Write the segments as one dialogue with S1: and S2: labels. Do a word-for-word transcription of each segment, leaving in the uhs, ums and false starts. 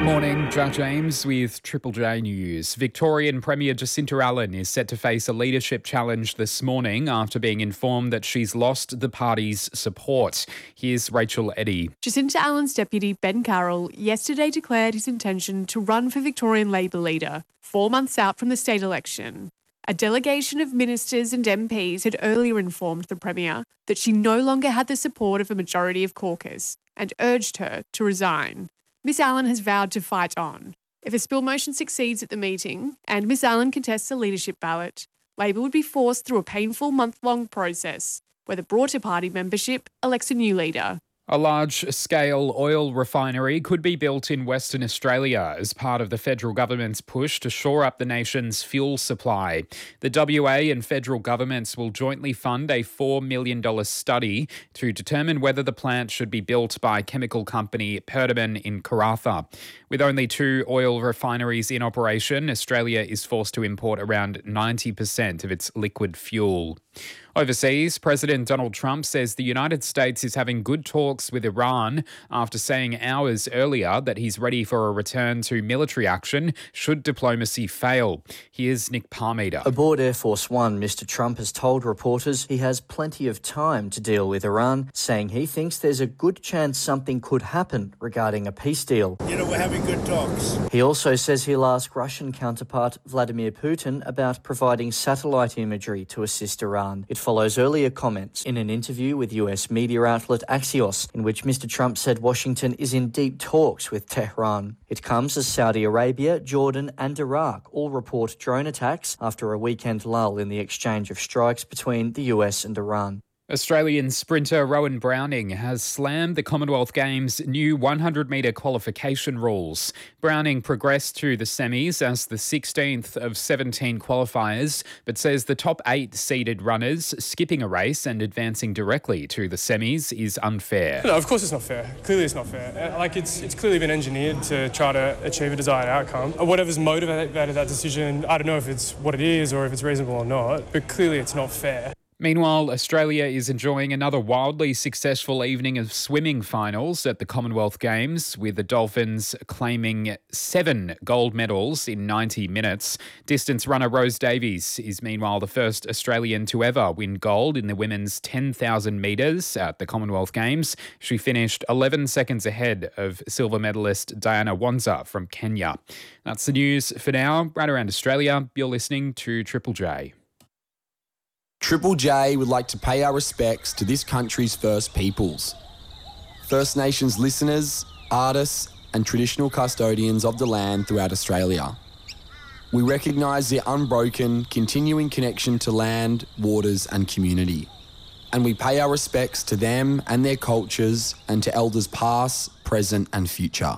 S1: Morning, Jack James with Triple J News. Victorian Premier Jacinta Allen is set to face a leadership challenge this morning after being informed that she's lost the party's support. Here's Rachel Eddy.
S2: Jacinta Allen's deputy, Ben Carroll, yesterday declared his intention to run for Victorian Labor leader, four months out from the state election. A delegation of ministers and M Ps had earlier informed the Premier that she no longer had the support of a majority of caucus and urged her to resign. Miss Allen has vowed to fight on. If a spill motion succeeds at the meeting and Miss Allen contests a leadership ballot, Labor would be forced through a painful month-long process where the broader party membership elects a new leader.
S1: A large-scale oil refinery could be built in Western Australia as part of the federal government's push to shore up the nation's fuel supply. The W A and federal governments will jointly fund a four million dollars study to determine whether the plant should be built by chemical company Perdaman in Karratha. With only two oil refineries in operation, Australia is forced to import around ninety percent of its liquid fuel. Overseas, President Donald Trump says the United States is having good talks with Iran after saying hours earlier that he's ready for a return to military action should diplomacy fail. Here's Nick Parmeter.
S3: Aboard Air Force One, Mister Trump has told reporters he has plenty of time to deal with Iran, saying he thinks there's a good chance something could happen regarding a peace deal.
S4: You know, we're having good talks.
S3: He also says he'll ask Russian counterpart Vladimir Putin about providing satellite imagery to assist Iran. It follows earlier comments in an interview with U S media outlet Axios, in which Mister Trump said Washington is in deep talks with Tehran. It comes as Saudi Arabia, Jordan and Iraq all report drone attacks after a weekend lull in the exchange of strikes between the U S and Iran.
S1: Australian sprinter Rowan Browning has slammed the Commonwealth Games' new one hundred metre qualification rules. Browning progressed to the semis as the sixteenth of seventeen qualifiers, but says the top eight seeded runners skipping a race and advancing directly to the semis is unfair.
S5: No, of course it's not fair. Clearly it's not fair. Like, it's it's clearly been engineered to try to achieve a desired outcome. Whatever's motivated that decision, I don't know if it's what it is or if it's reasonable or not, but clearly it's not fair.
S1: Meanwhile, Australia is enjoying another wildly successful evening of swimming finals at the Commonwealth Games, with the Dolphins claiming seven gold medals in ninety minutes. Distance runner Rose Davies is meanwhile the first Australian to ever win gold in the women's ten thousand metres at the Commonwealth Games. She finished eleven seconds ahead of silver medalist Diana Wanza from Kenya. That's the news for now. Right around Australia, you're listening to Triple J.
S6: Triple J would like to pay our respects to this country's First Peoples, First Nations listeners, artists and traditional custodians of the land throughout Australia. We recognise their unbroken, continuing connection to land, waters and community. And we pay our respects to them and their cultures and to elders past, present and future.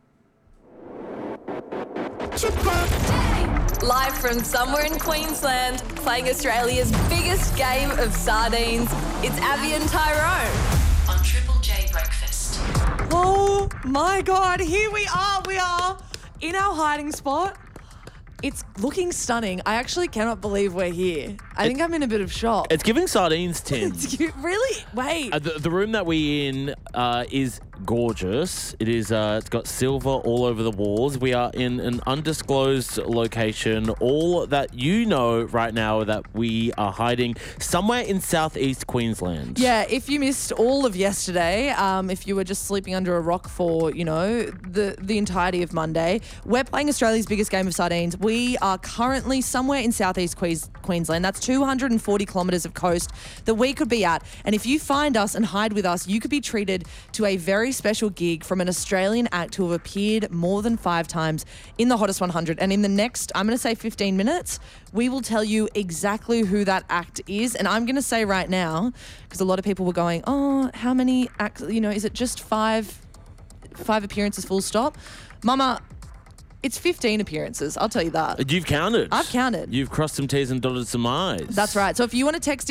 S7: Live from somewhere in Queensland, playing Australia's biggest game of sardines, it's Abby and Tyrone on Triple J Breakfast.
S8: Oh my God, here we are. We are in our hiding spot. It's looking stunning. I actually cannot believe we're here. I think I'm in a bit of shock.
S9: It's giving sardines, Tim.
S8: Really? Wait.
S9: Uh, the, the room that we're in uh, is gorgeous. It is. Uh, it's got silver all over the walls. We are in an undisclosed location. All that you know right now that we are hiding somewhere in southeast Queensland.
S8: Yeah, if you missed all of yesterday, um, if you were just sleeping under a rock for, you know, the, the entirety of Monday, we're playing Australia's biggest game of sardines. We are currently somewhere in southeast Queens- Queensland. That's two hundred forty kilometres of coast that we could be at. And if you find us and hide with us, you could be treated to a very special gig from an Australian act who have appeared more than five times in the Hottest one hundred. And in the next, I'm going to say fifteen minutes, we will tell you exactly who that act is. And I'm going to say right now, because a lot of people were going, oh, how many acts, you know, is it just five, five appearances full stop? Mama, it's fifteen appearances, I'll tell you that.
S9: You've counted.
S8: I've counted.
S9: You've crossed some T's and dotted some I's.
S8: That's right. So if you want to text